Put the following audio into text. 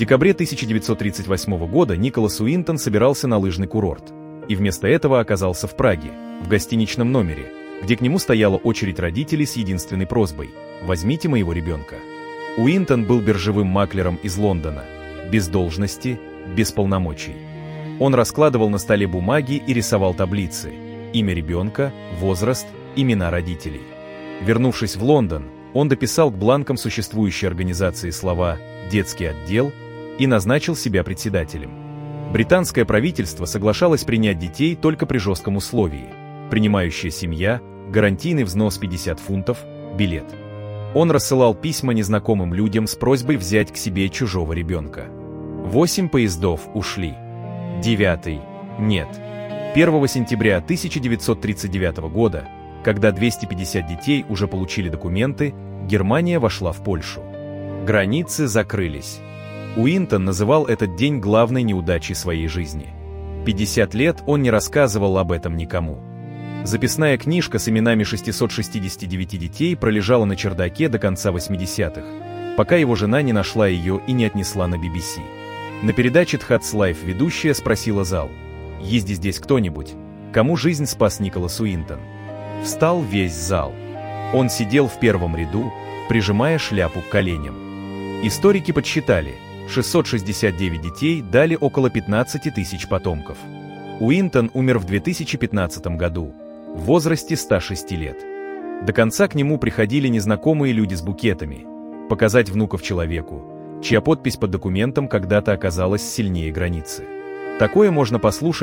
декабре 1938 года Николас Уинтон собирался на лыжный курорт, и вместо этого оказался в Праге, в гостиничном номере, где к нему стояла очередь родителей с единственной просьбой – «Возьмите моего ребенка». Уинтон был биржевым маклером из Лондона, без должности, без полномочий. Он раскладывал на столе бумаги и рисовал таблицы – имя ребенка, возраст, имена родителей. Вернувшись в Лондон, он дописал к бланкам существующей организации слова «детский отдел» и назначил себя председателем. Британское правительство соглашалось принять детей только при жестком условии – принимающая семья, гарантийный взнос 50 фунтов, билет. Он рассылал письма незнакомым людям с просьбой взять к себе чужого ребенка. 8 поездов ушли. 9 – нет. 1 сентября 1939 года, когда 250 детей уже получили документы, Германия вошла в Польшу. Границы закрылись. Уинтон называл этот день главной неудачей своей жизни. 50 лет он не рассказывал об этом никому. Записная книжка с именами 669 детей пролежала на чердаке до конца 80-х, пока его жена не нашла ее и не отнесла на BBC. На передаче «Тхатс Лайф» ведущая спросила зал: «Есть здесь кто-нибудь, кому жизнь спас Николас Уинтон?» Встал весь зал. Он сидел в первом ряду, прижимая шляпу к коленям. Историки подсчитали, 669 детей дали около 15 тысяч потомков. Уинтон умер в 2015 году, в возрасте 106 лет. До конца к нему приходили незнакомые люди с букетами, показать внуков человеку, чья подпись под документом когда-то оказалась сильнее границы. Такое можно послушать